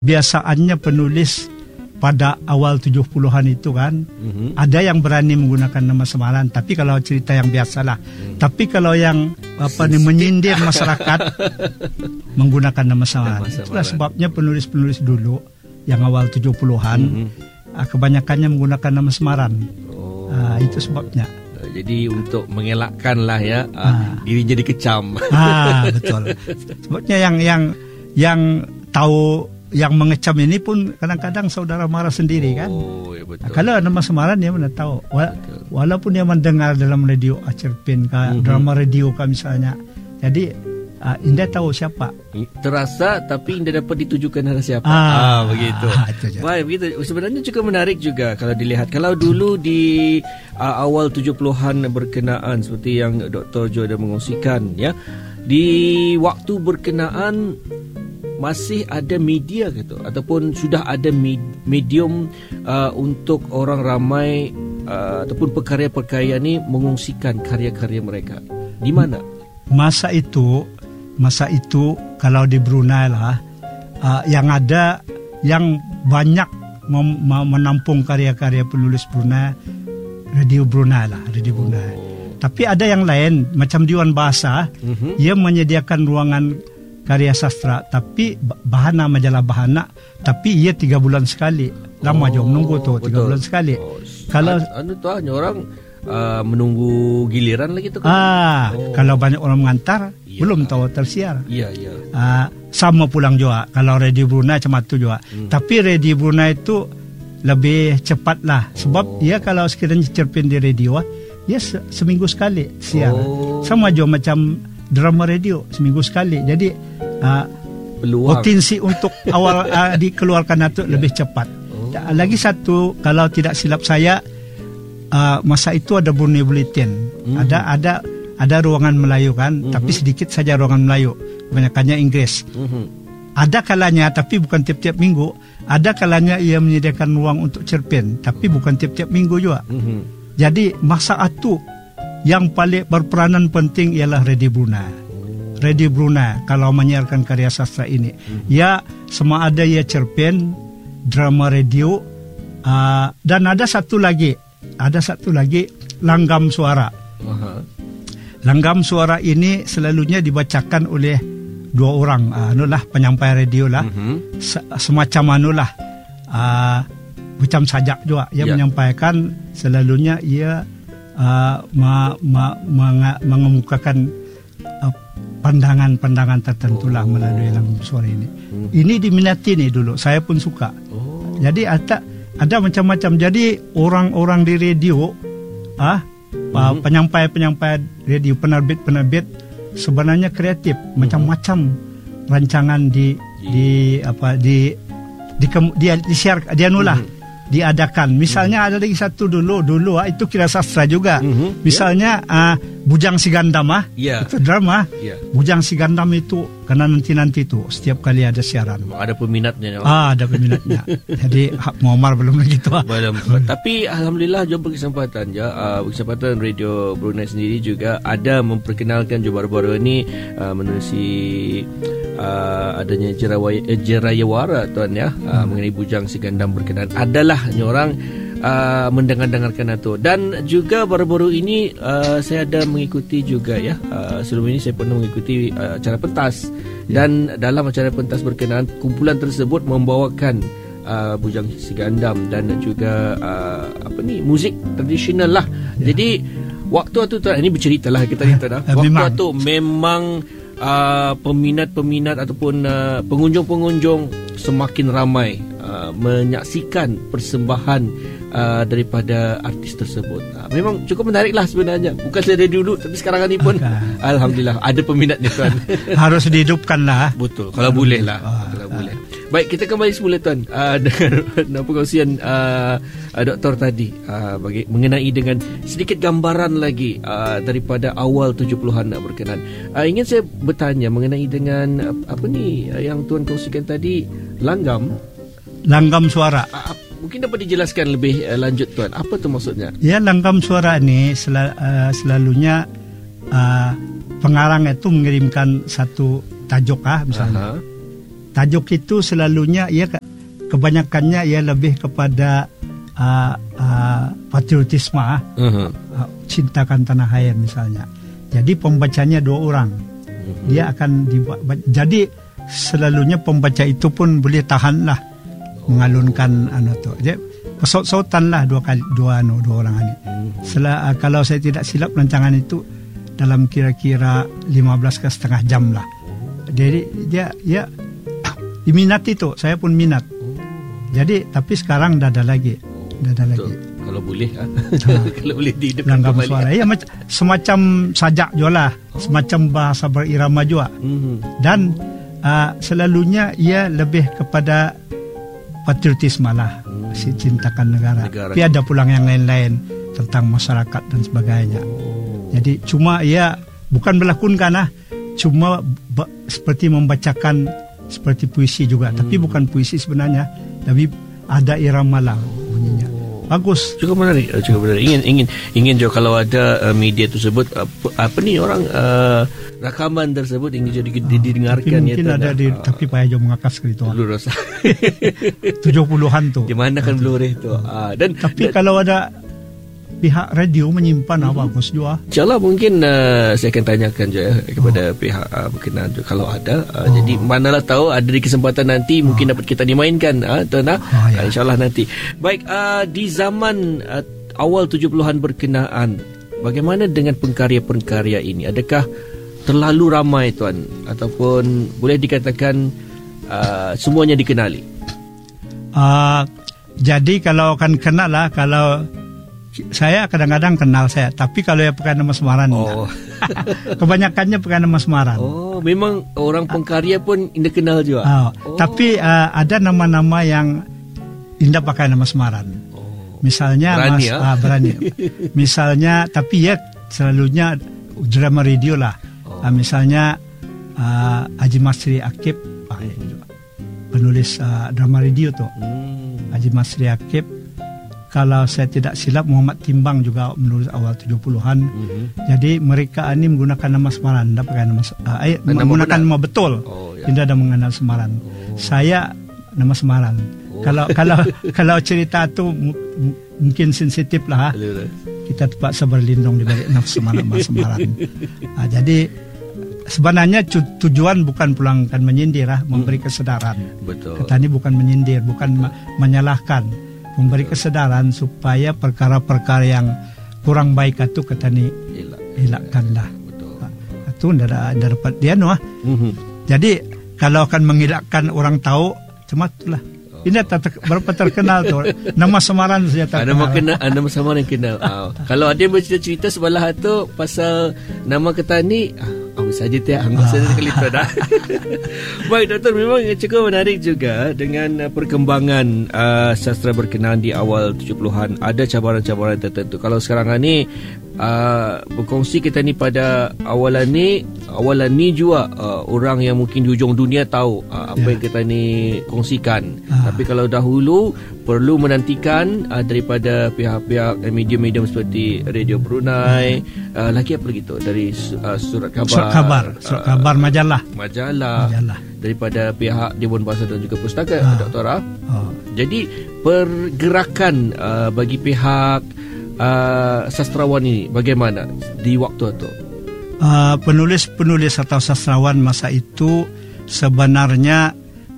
biasaannya penulis pada awal 70-an itu kan, ada yang berani menggunakan nama samaran, tapi kalau cerita yang biasalah. Tapi kalau yang menyindir masyarakat menggunakan nama samaran. Itulah sebabnya penulis-penulis dulu yang awal 70-an kebanyakannya menggunakan nama samaran. Itu sebabnya. Jadi untuk mengelakkan lah ya, dirinya dikecam. Betul. Sebabnya yang tahu, yang mengecam ini pun kadang-kadang saudara marah sendiri kan. Ya betul. Kalau nama samaran dia mana tahu. Walaupun dia mendengar dalam radio Cerpen, drama radio misalnya. Jadi Indah tahu siapa. Terasa tapi Indah dapat ditujukan arah siapa. Begitu. Baik, begitu. Sebenarnya juga menarik juga kalau dilihat. Kalau dulu di awal 70-an berkenaan seperti yang Dr. Jo ada mengongsikan ya. Di waktu berkenaan masih ada media gitu, ataupun sudah ada medium untuk orang ramai ataupun pekarya-pekarya ni mengungsikan karya-karya mereka. Di mana? Masa itu kalau di Brunei lah, yang ada yang banyak menampung karya-karya penulis Brunei, Radio Brunei lah, Radio Brunei. Tapi ada yang lain macam Dewan Bahasa, ia menyediakan ruangan karya sastra, tapi Bahana, majalah Bahana, tapi ia 3 bulan sekali. Lama jauh menunggu tu 3 bulan sekali. Kalau tu hanya orang menunggu giliran lagi tu kan. Kalau banyak orang mengantar, belum tahu tersiar. Iya. Sama pulang juga kalau Radio Brunei macam tu juga. Tapi Radio Brunei itu lebih cepat lah, sebab ia kalau sekiranya Cerpen di radio, ia seminggu sekali siar. Sama juga macam drama radio seminggu sekali. Jadi potensi untuk awal dikeluarkan itu lebih cepat. Lagi satu, kalau tidak silap saya, masa itu ada Brunei Bulletin. Ada ruangan Melayu kan, tapi sedikit saja ruangan Melayu, kebanyakannya Inggris. Ada kalanya, tapi bukan tiap-tiap minggu. Ada kalanya ia menyediakan ruang untuk Cerpen, tapi bukan tiap-tiap minggu juga. Jadi masa itu yang paling berperanan penting ialah Radio Brunei. Radio Brunei kalau menyiarkan karya sastra ini, ya sama ada ya Cerpen, drama radio, dan ada satu lagi Langgam Suara. Langgam Suara ini selalunya dibacakan oleh 2 orang, penyampai radio lah, semacam macam sajak juga. Ia menyampaikan selalunya ia mengemukakan pandangan-pandangan tertentu lah melalui Langgam Suara ini. Ini diminati nih dulu, saya pun suka. Jadi ada macam-macam. Jadi orang-orang di radio, penyampai-penyampai radio, penerbit-penerbit sebenarnya kreatif, macam-macam rancangan diadakan. Misalnya ada lagi satu dulu itu kira sastra juga. Misalnya Bujang Si Gandam itu drama. Bujang Si Gandam itu karena nanti itu setiap kali ada siaran. Ada peminatnya. Ada peminatnya. Jadi Hak Muammar belum begitu. Tapi alhamdulillah juga berkesempatan Radio Brunei sendiri juga ada memperkenalkan baru-baru ini menerusi adanya Jerayawara tuan ya, mengenai Bujang Si Gandam berkenaan. Adalah orang mendengar-dengarkan itu. Dan juga baru-baru ini saya ada mengikuti juga ya, sebelum ini saya pernah mengikuti acara pentas. Dan dalam acara pentas berkenaan, kumpulan tersebut membawakan Bujang Si Gandam dan juga muzik tradisional lah. Jadi waktu itu ini berceritalah kita dah. Waktu itu memang peminat-peminat ataupun pengunjung-pengunjung semakin ramai menyaksikan persembahan daripada artis tersebut. Memang cukup menarik lah sebenarnya. Bukan saya dari dulu, tapi sekarang ini pun alhamdulillah ada peminatnya tuan. Harus dihidupkan lah. Betul, kalau boleh lah. Kalau boleh. Baik, kita kembali semula tuan dengan perkongsian doktor tadi mengenai dengan sedikit gambaran lagi daripada awal 70-an berkenaan. Ingin saya bertanya mengenai dengan yang tuan kongsikan tadi, Langgam Suara. Mungkin dapat dijelaskan lebih lanjut tuan, apa tu maksudnya? Ya, Langgam Suara ini selalunya pengarang itu mengirimkan satu tajuk misalnya. tajuk itu selalunya kebanyakannya ia lebih kepada patriotisme, cintakan tanah air misalnya. Jadi pembacanya 2 orang. Dia akan jadi selalunya pembaca itu pun boleh tahanlah mengalunkan Jadi pesot-sotan lah dua orang ini. Kalau saya tidak silap rancangan itu dalam kira-kira 15,5 jam lah. Jadi dia diminati itu, saya pun minat. Jadi tapi sekarang dah ada lagi. Kalau boleh kalau boleh dihidupkan kembali. Suara. Ya, semacam sajak juga lah, semacam bahasa berirama juga. Dan selalunya ia lebih kepada patriotisme lah, cintakan negara. Tapi ada pulang yang lain-lain tentang masyarakat dan sebagainya. Jadi cuma ia bukan berlakonkan lah, cuma seperti membacakan seperti puisi juga, tapi bukan puisi sebenarnya, tapi ada irama lah bunyinya. Bagus. Cukup menarik. Ingin juga kalau ada media tersebut apa ni orang rakaman tersebut ingin jadi didengarkan. Mungkin ada tapi payah jauh mengakas gitu. Lurus. 70-an tu. Di mana kan Blu-ray tu. Tapi kalau ada pihak radio menyimpan bagus juga. InsyaAllah mungkin saya akan tanyakan je kepada pihak berkenaan je kalau ada. Jadi manalah tahu ada di kesempatan nanti mungkin dapat kita dimainkan tuan. InsyaAllah nanti. Baik, di zaman awal 70-an berkenaan, bagaimana dengan pengkarya-pengkarya ini? Adakah terlalu ramai tuan? Ataupun boleh dikatakan semuanya dikenali? Jadi kalau akan kenal lah, kalau saya kadang-kadang kenal saya, tapi kalau yang pakai nama samaran kebanyakannya pakai nama samaran. Memang orang pengkarya pun indah kenal juga. Tapi ada nama-nama yang indah pakai nama samaran. Misalnya berani, berani. Misalnya, tapi ya selalunya drama radio lah. Misalnya Haji Masri Akib, penulis drama radio tu. Haji Masri Akib. Kalau saya tidak silap Muhammad Timbang juga menulis awal 70-an. Jadi mereka ini menggunakan nama samaran, tidak pakai menggunakan nama betul. Tidak ada mengenal samaran. Saya nama samaran. Kalau cerita tu mungkin sensitif lah. Kita terpaksa berlindung di balik nama samaran. Jadi sebenarnya tujuan bukan pulangkan menyindir, memberi kesedaran. Betul. Kata ini bukan menyindir, bukan menyalahkan. Memberi kesedaran supaya perkara-perkara yang kurang baik itu kata ni elakkanlah. Itu tidak dapat dia Jadi kalau akan mengelakkan orang tahu, cuma itulah. Ini berapa terkenal tu nama samaran saja terkenal. Nama samaran kenal. Kalau ada yang bercerita sebelah tu pasal nama kata ni, saja tiap anggap saja kali tu dah. Baik doktor, memang cukup menarik juga dengan perkembangan sastra berkenaan di awal 70-an. Ada cabaran-cabaran tertentu. Kalau sekarang ni berkongsi kita ni pada awalan ni juga orang yang mungkin di hujung dunia tahu apa yang kita ni kongsikan. Tapi kalau dahulu perlu menantikan daripada pihak-pihak medium-medium seperti Radio Brunei, lagi apa lagi tu dari surat kabar majalah daripada pihak Dewan Bahasa dan juga Pustaka Doktor. Jadi pergerakan bagi pihak sastrawan ini bagaimana di waktu itu? Penulis atau sastrawan masa itu sebenarnya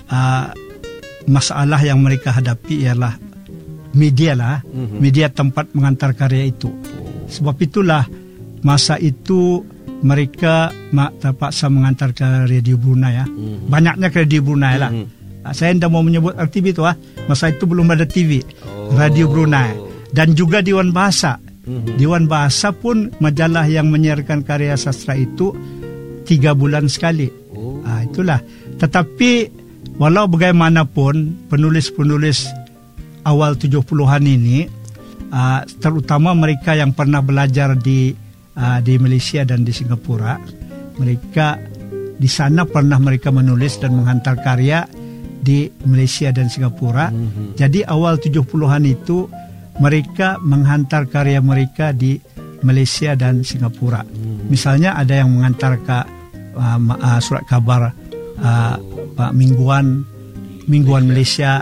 masalah yang mereka hadapi ialah media lah, media tempat mengantar karya itu. Sebab itulah masa itu mereka terpaksa mengantar ke Radio Brunei Banyaknya ke Radio Brunei lah. Saya tidak mau menyebut RTV itu masa itu belum ada TV. Radio Brunei dan juga Dewan Bahasa. Dewan Bahasa pun majalah yang menyiarkan karya sastra itu 3 bulan sekali. Itulah. Tetapi walau bagaimanapun penulis-penulis awal 70-an ini, terutama mereka yang pernah belajar di Malaysia dan di Singapura, mereka di sana pernah mereka menulis dan menghantar karya di Malaysia dan Singapura. Jadi awal 70-an itu mereka menghantar karya mereka di Malaysia dan Singapura. Misalnya ada yang mengantar ke surat kabar mingguan Malaysia